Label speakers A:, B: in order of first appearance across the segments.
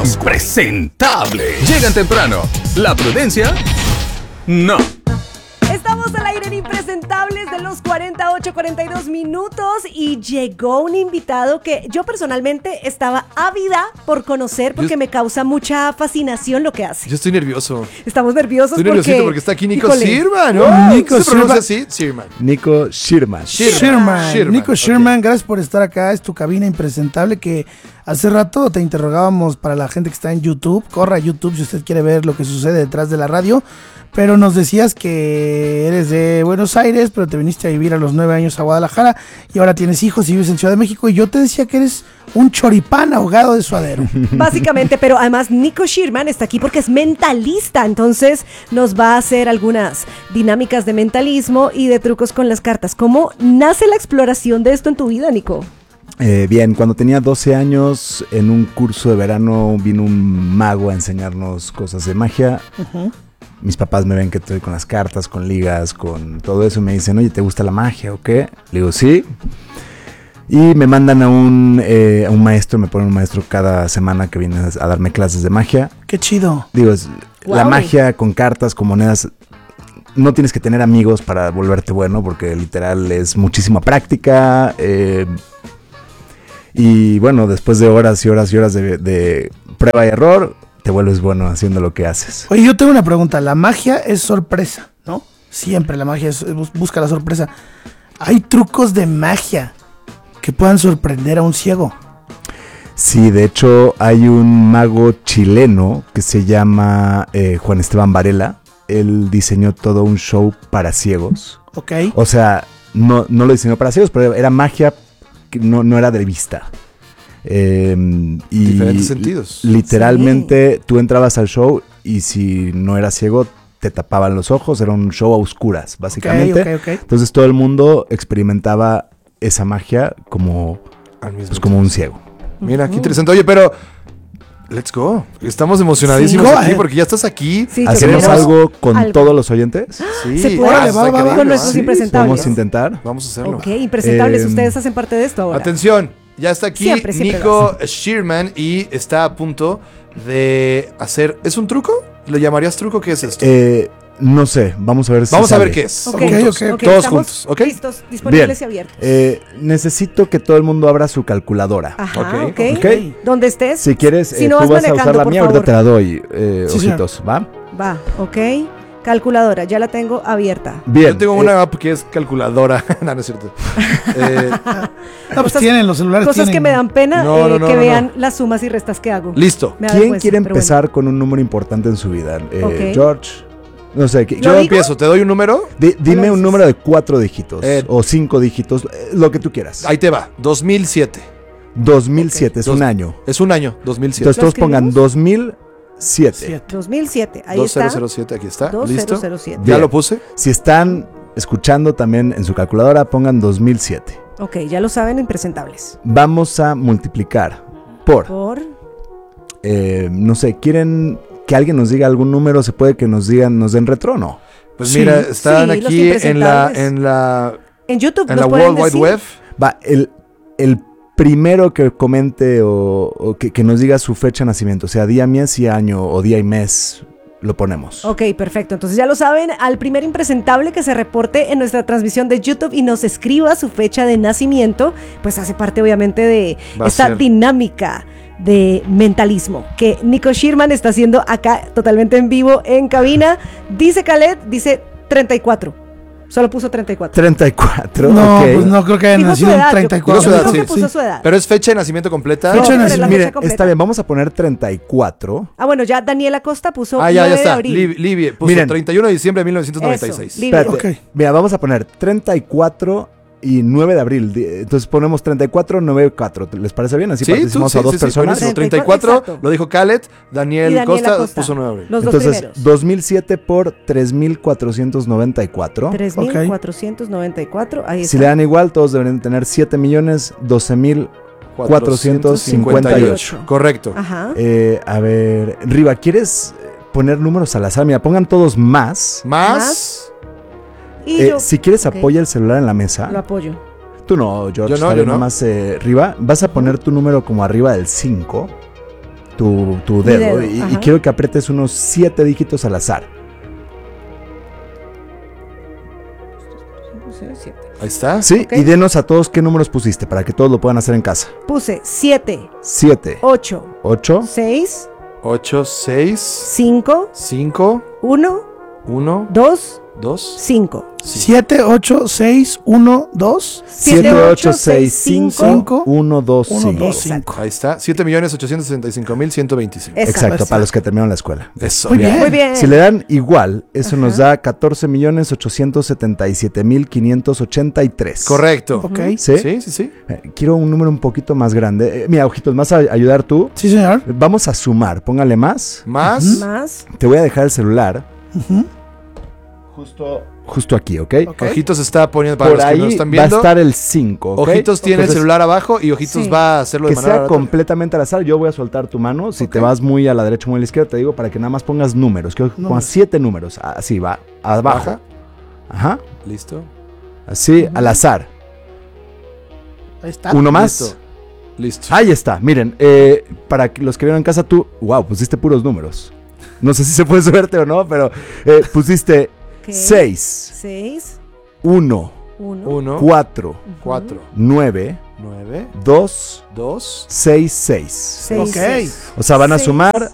A: Impresentable. Llegan temprano. La prudencia, no.
B: Estamos al aire en Impresentables de los 48-42 minutos y llegó un invitado que yo personalmente estaba ávida por conocer porque me causa mucha fascinación lo que hace.
C: Yo estoy nervioso.
B: Estamos nerviosos
C: porque está aquí Nico Sherman, ¿no?
D: Nico
C: ¿Se pronuncia así? Sherman.
D: Nico Sherman. Nico Sherman, gracias por estar acá. Es tu cabina impresentable que hace rato te interrogábamos para la gente que está en YouTube. Corra a YouTube si usted quiere ver lo que sucede detrás de la radio. Pero nos decías que eres de Buenos Aires, pero te viniste a vivir a los 9 años a Guadalajara y ahora tienes hijos y vives en Ciudad de México. Y yo te decía que eres un choripán ahogado de suadero.
B: Básicamente, pero además Nico Sherman está aquí porque es mentalista. Entonces nos va a hacer algunas dinámicas de mentalismo y de trucos con las cartas. ¿Cómo nace la exploración de esto en tu vida, Nico?
D: Bien, cuando tenía 12 años, en un curso de verano vino un mago a enseñarnos cosas de magia. Mis papás me ven que estoy con las cartas, con ligas, con todo eso y me dicen, oye, ¿te gusta la magia o qué? Le digo, sí. Y me mandan a un maestro, me ponen un maestro cada semana que viene a darme clases de magia. ¡Qué chido! Digo, la magia con cartas, con monedas, no tienes que tener amigos para volverte bueno porque literal es muchísima práctica. Y bueno, después de horas y horas y horas de prueba y error, te vuelves bueno haciendo lo que haces.
E: Oye, yo tengo una pregunta. La magia es sorpresa, ¿no? Siempre la magia busca la sorpresa. ¿Hay trucos de magia que puedan sorprender a un ciego?
D: Sí, de hecho hay un mago chileno que se llama Juan Esteban Varela. Él diseñó todo un show para ciegos.
E: Ok.
D: O sea, no lo diseñó para ciegos, pero era magia que no era de vista. Y
C: diferentes sentidos.
D: Literalmente tú entrabas al show y si no eras ciego te tapaban los ojos, era un show a oscuras básicamente.
E: Okay.
D: Entonces todo el mundo experimentaba esa magia como un ciego.
C: Mira, qué interesante. Oye, pero let's go. Estamos emocionadísimos aquí porque ya estás aquí.
B: Sí,
D: ¿hacemos algo con todos los oyentes?
C: Sí.
B: ¿Se puede?
E: Va.
B: Con nuestros impresentables.
D: Vamos a intentar.
C: Vamos a hacerlo.
B: Ok, impresentables, ustedes hacen parte de esto ahora.
C: Atención. Ya está aquí
B: Siempre
C: Nico Sherman y está a punto de hacer... ¿Es un truco? ¿Le llamarías truco? ¿Qué es esto?
D: No sé, vamos a ver si
C: Vamos a
D: sale.
C: ver qué es.
B: Ok.
C: Todos juntos, ¿ok?
B: Listos, disponibles
D: Bien.
B: y abiertos.
D: Necesito que todo el mundo abra su calculadora.
B: Ajá,
C: Ok.
B: ok. Donde estés.
D: Si quieres,
B: Si no
D: tú
B: vas
D: vas a usar
B: manejando,
D: la
B: por
D: mía,
B: favor.
D: ahorita te la doy,
E: Sí,
D: ojitos, ¿va?
B: Va, ok. Calculadora, ya la tengo abierta.
D: Bien.
C: Yo tengo una app que es calculadora. No es cierto.
E: No, pues tienen los celulares.
B: Cosas que me dan pena que vean
C: no.
B: las sumas y restas que hago.
C: Listo.
B: Me da
D: ¿Quién
B: vergüenza,
D: quiere
B: pero
D: empezar con un número importante en su vida?
B: Ok.
D: George. No sé.
C: Yo
B: digo?
C: empiezo. ¿Te doy un número?
D: Dime un número de 4 dígitos o 5 dígitos, lo que tú quieras.
C: Ahí te va. 2007.
D: 2007 es un año.
C: Es un año. 2007.
D: Entonces todos
B: ¿Lo
D: pongan
B: escribimos?
D: 2007.
B: 2007, ahí está.
C: 2007, aquí está. ¿Listo?
B: 2007.
C: ¿Ya
D: Bien.
C: lo puse?
D: Si están escuchando también en su calculadora, pongan 2007.
B: Ok, ya lo saben, impresentables.
D: Vamos a multiplicar por,
B: Por...
D: no sé, ¿quieren que alguien nos diga algún número? ¿Se puede que nos den retro o no?
C: Pues
E: Sí.
C: mira, están
B: Sí, los
C: aquí en la
B: En YouTube
C: en
B: nos
C: la
B: pueden
C: World Wide
B: decir.
C: Web.
D: Va, el primero que comente o que nos diga su fecha de nacimiento, o sea, día, mes y año, o día y mes, lo ponemos.
B: Ok, perfecto. Entonces ya lo saben, al primer impresentable que se reporte en nuestra transmisión de YouTube y nos escriba su fecha de nacimiento, pues hace parte obviamente de
C: Va a
B: esta
C: ser.
B: dinámica de mentalismo que Nico Sherman está haciendo acá totalmente en vivo en cabina. Dice Khaled, dice 34. Solo puso 34.
D: 34,
E: No,
D: ok.
E: pues no creo que hayan
B: Dijo
E: nacido
B: su
E: en
B: edad,
E: 34.
C: Dijo su edad,
B: Dijo que
C: sí.
B: puso su edad.
C: Pero es fecha de nacimiento completa.
E: Fecha de
B: No, pero la
E: nacimiento.
B: fecha
D: Miren,
B: completa.
D: está bien, vamos a poner 34.
B: Ah, bueno, ya Daniela Costa puso
C: Ah, ya
B: 9 de
C: está.
B: abril.
C: Libia puso
D: Miren.
C: 31 de diciembre de 1996.
B: Eso, Libia.
D: Espérate,
E: Ok.
D: mira, vamos a poner 34 y 9 de abril. Entonces ponemos 34, 9, 4. ¿Les parece bien? Así participamos a dos personas.
C: buenísimo.
B: 34,
C: 34
B: exacto.
C: lo dijo Khaled, Daniel
B: Y Daniela
C: Costa puso 9 de abril.
B: Los dos
D: Entonces,
B: primeros.
D: 2007 por 3,494.
B: 3,494. Ahí está.
D: Si le dan igual, todos deberían tener 7,012,458.
C: Correcto.
B: Ajá.
D: A ver, Riva, ¿quieres poner números al azar? Mira, pongan todos más.
C: Más.
B: Y yo
D: Si quieres,
B: ok.
D: apoya el celular en la mesa.
B: lo apoyo.
D: Tú no, George.
C: Yo no,
D: está
C: yo
D: bien,
C: no.
D: nomás, Riva, vas a poner tu número como arriba del 5. tu
B: Mi
D: dedo,
B: dedo,
D: y
B: ajá.
D: quiero que aprietes unos 7 dígitos al azar.
C: Ahí está.
D: Sí,
B: Ok.
D: y denos a todos qué números pusiste para que todos lo puedan hacer en casa.
B: Puse 7,
D: 7,
B: 8,
D: 8,
B: 6,
C: 8, 6,
B: 5,
C: 5,
B: 1,
C: 1,
B: 2,
C: 2.
B: 5.
E: 7, 8, 6, 1, 2.
D: 7, 8, 6, 5, 1, 2,
E: 1,
D: 5.
E: 2, 5.
C: Ahí está. 7.865.125.
D: Exacto,
E: Está.
D: para los que terminaron la escuela.
C: Eso.
E: Muy bien.
B: Muy bien.
D: Si le dan igual, eso nos da 14.877.583.
C: Correcto.
E: Ok.
D: ¿Sí?
C: Sí, sí, sí.
D: Quiero un número un poquito más grande. Mira, ojitos, ¿me vas a ayudar tú?
E: Sí, señor.
D: Vamos a sumar, póngale más.
C: Más.
B: Más.
D: Te voy a dejar el celular
E: Ujú.
D: justo aquí, ¿ok?
E: Ok.
C: Ojitos está poniendo para
D: Por
C: los que
D: ahí
C: nos están
D: va a
C: viendo.
D: estar el 5, ¿ok?
C: Ojitos tiene el
D: Entonces,
C: celular abajo y Ojitos
B: Sí.
C: va a hacerlo de
D: que
C: manera
D: sea
C: aleatoria.
D: completamente al azar. Yo voy a soltar tu mano. Si te vas muy a la derecha o muy a la izquierda, te digo para que nada más pongas números. Quiero que pongas
E: Números.
D: 7 números. Así va, abajo.
C: Baja.
D: Ajá.
C: Listo.
D: Así, al azar.
E: Ahí está.
D: Uno más.
C: Listo. Listo.
D: Ahí está. Miren, para que los que vieron en casa, tú, wow, pusiste puros números. No sé si se puede suerte o no, pero pusiste
B: Ok.
D: 6,
B: 6,
D: 1,
B: 1,
C: 1,
D: 4,
C: 4,
D: 9,
C: 9,
D: 2,
C: 2.
D: 6, 6.
B: 6.
E: Ok.
D: O sea, van a
B: Seis.
D: sumar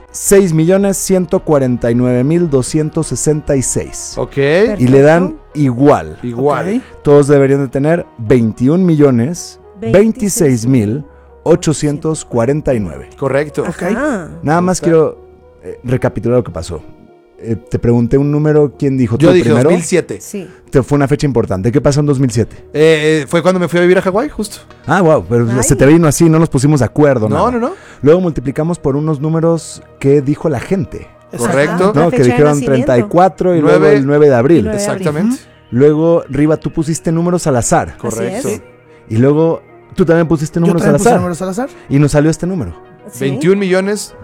D: 6.149.266.
C: Ok.
D: Y le dan igual.
C: Igual.
E: Ok.
D: Todos deberían de tener 21.26.849.
C: Correcto.
E: Ok.
B: Ah,
D: Nada más quiero recapitular lo que pasó. Te pregunté un número, ¿quién dijo?
C: Yo
D: ¿Tú
C: dije
D: primero?
C: 2007.
B: sí.
D: Fue una fecha importante. ¿Qué pasó en 2007?
C: Fue cuando me fui a vivir a Hawái, justo.
D: Ah, wow, pero
B: Ay.
D: se te vino así, no nos pusimos de acuerdo.
C: No,
D: nada.
C: no, no.
D: Luego multiplicamos por unos números que dijo la gente.
C: Correcto.
B: La
D: ¿No? Que
B: fecha de
D: dijeron
B: nacimiento.
D: 34 y luego
C: 9.
D: el 9 de abril.
B: 9 de abril.
C: Exactamente.
D: Luego, Riva, tú pusiste números al azar.
C: Correcto.
B: es.
D: Y luego, tú también pusiste
E: Yo
D: números al
E: también puse
D: azar.
E: números al azar.
D: Y nos salió este número.
B: Sí.
C: 21 millones.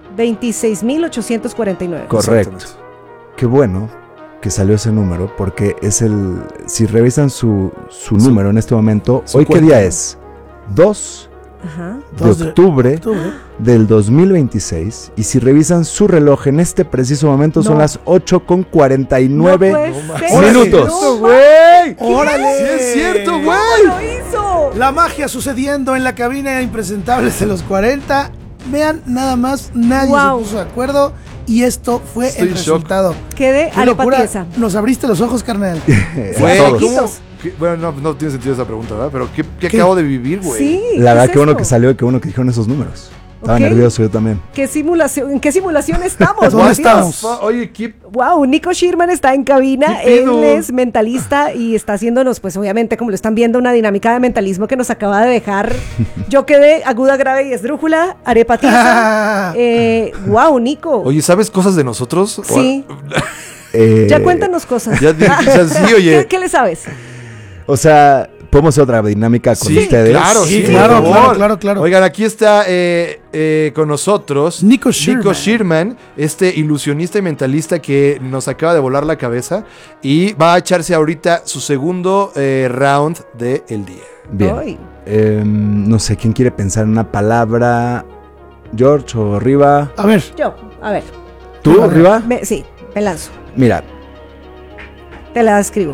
B: 26.849.
D: Correcto.
C: Exactamente.
D: Qué bueno que salió ese número, porque es el... Si revisan su número en este momento,
C: su
D: ¿hoy qué
C: cuenta.
D: día es? 2
B: Ajá.
D: de
E: 2 de
D: octubre
E: octubre.
D: del 2026. Y si revisan su reloj en este preciso momento, son
B: No.
D: las 8:49
B: No puede
C: No
B: ser.
C: mames.
D: minutos.
B: No
D: ¡Güey!
E: ¡Órale!
C: Sí, es cierto, güey.
B: ¿Cómo lo hizo?
E: La magia sucediendo en la cabina de Impresentables de los 40. Vean, nada más, nadie
B: Wow.
E: se puso de acuerdo. Y esto fue
C: Estoy
E: el
C: en shock.
E: resultado.
B: Quedé
E: ¡Qué
B: arepa
E: locura!
B: tiesa.
E: Nos abriste los ojos, carnal.
C: Güey,
D: A todos.
C: ¿cómo? Bueno, no tiene sentido esa pregunta, ¿verdad? Pero ¿qué
E: ¿Qué?
C: acabo de vivir, güey?
B: Sí.
D: La
B: ¿qué
D: verdad,
B: es
D: qué bueno
B: esto?
D: que salió y qué bueno que dijeron esos números. Estaba
B: Ok.
D: nervioso yo también.
B: ¿Qué simulación, ¿En qué simulación estamos?
E: ¿Dónde
B: por Dios?
E: estamos?
C: Oye, Kip,
B: Wow, Nico Schirman está en cabina,
C: ¿Qué
B: él
C: pedo?
B: es mentalista y está haciéndonos, pues obviamente, como lo están viendo, una dinámica de mentalismo que nos acaba de dejar. Yo quedé aguda, grave y esdrújula, arepa tiesa. Wow, Nico.
C: oye, ¿sabes cosas de nosotros?
B: Sí,
D: Eh,
B: ya cuéntanos cosas.
C: Ya, o sea, sí, oye.
B: ¿Qué le sabes?
D: O sea, podemos hacer otra dinámica con
C: Sí,
D: ustedes.
C: claro,
E: Sí,
C: sí,
E: claro,
C: por favor.
E: claro.
C: Oigan, aquí está con nosotros
E: Nico Schirman.
C: este ilusionista y mentalista que nos acaba de volar la cabeza y va a echarse ahorita su segundo round del día.
D: Bien.
B: Ay.
D: No sé, ¿quién quiere pensar en una palabra? ¿George o Riva?
E: A ver,
B: Yo, a ver,
D: ¿Tú,
E: Riva.
D: Riva?
B: sí, me lanzo,
D: Mira,
B: te la escribo.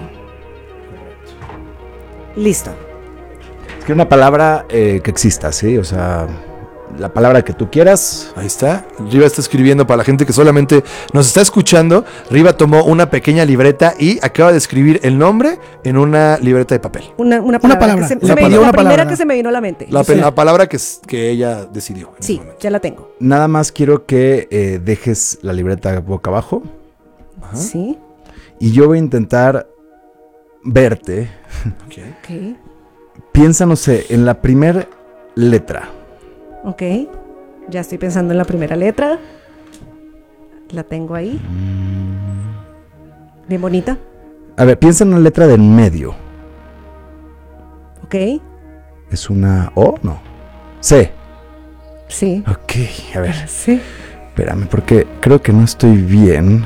B: Listo.
D: es que una palabra que exista, ¿sí? O sea, la palabra que tú quieras.
C: Ahí está. Riva está escribiendo para la gente que solamente nos está escuchando. Riva tomó una pequeña libreta y acaba de escribir el nombre en una libreta de papel.
B: Una
E: palabra.
B: que se,
E: Le
B: se me
E: pidió
B: vino,
E: una
B: la primera
E: palabra.
B: que se me vino a la mente.
C: La,
E: Sí.
C: la palabra que ella decidió. en ese
B: Sí,
C: momento.
B: ya la tengo.
D: Nada más quiero que dejes la libreta boca abajo.
C: Ajá.
B: Sí,
D: Y yo voy a intentar verte.
C: Ok.
B: ok,
D: Piensa, no sé, en la primera letra.
B: ok. Ya estoy pensando en la primera letra. La tengo ahí. Bien bonita.
D: A ver, piensa en una letra del medio.
B: Ok,
D: ¿Es una O? No. C.
B: sí.
D: Ok, a ver,
B: Sí.
D: espérame, porque creo que no estoy bien.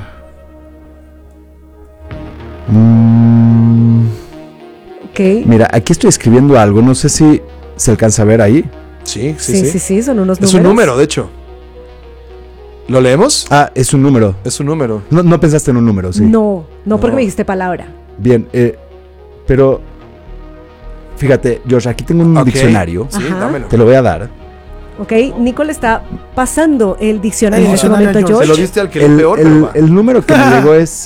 D: Mm,
B: Ok.
D: mira, aquí estoy escribiendo algo, no sé si se alcanza a ver ahí.
C: Sí,
B: Sí, sí, sí, son unos números.
C: Es un número, de hecho. ¿Lo leemos?
D: Ah, es un número.
C: Es un número.
D: No pensaste en un número, sí.
B: No, porque
C: No.
B: me dijiste palabra.
D: Bien, pero fíjate, Josh, aquí tengo un
C: Ok.
D: diccionario.
C: Sí,
B: Ajá.
C: dámelo.
D: Te lo voy a dar.
B: Ok, Nicole está pasando el diccionario
E: El
B: en este
E: diccionario
B: momento,
E: a George.
C: Se lo
B: George.
C: diste al que lee
D: El,
C: peor,
D: el-
C: pero va.
D: el número que me llegó es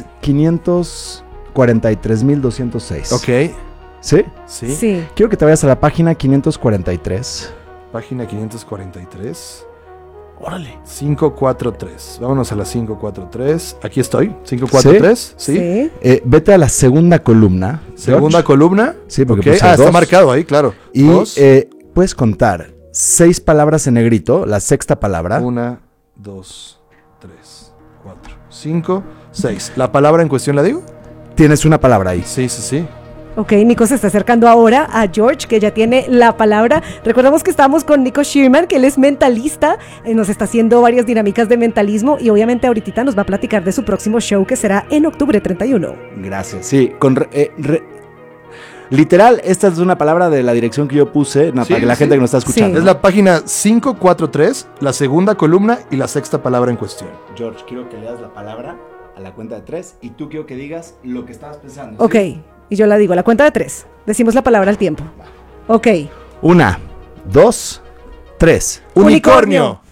D: 543,206.
C: Ok.
D: ¿Sí?
C: Sí.
B: Sí.
D: Quiero que te vayas a la página 543.
C: Página 543.
E: Órale.
C: 543. Vámonos a la 543. Aquí estoy. 543. Sí.
D: Vete a la segunda columna.
C: Segunda
D: George.
C: columna.
D: Sí, porque
C: Ok.
D: puse
C: Está
D: dos.
C: marcado ahí, claro.
D: Y
C: Dos.
D: puedes contar 6 palabras en negrito, la sexta palabra.
C: 1, 2, 3, 4, 5, 6. ¿La palabra en cuestión la digo?
D: Tienes una palabra ahí.
C: Sí, sí, sí.
B: Ok, Nico se está acercando ahora a George, que ya tiene la palabra. Recordamos que estamos con Nico Schirmer, que él es mentalista, nos está haciendo varias dinámicas de mentalismo y obviamente ahorita nos va a platicar de su próximo show que será en octubre 31.
D: Gracias. Sí, literal, esta es una palabra de la dirección que yo puse
C: Sí,
D: para que la
C: sí.
D: gente que nos está escuchando.
C: Es la página 543, la segunda columna y la sexta palabra en cuestión.
D: George, quiero que leas la palabra a la cuenta de 3 y tú quiero que digas lo que estabas pensando.
B: Ok, y yo la digo, a la cuenta de 3. Decimos la palabra al tiempo. Ok.
D: 1, 2, 3.
B: Unicornio.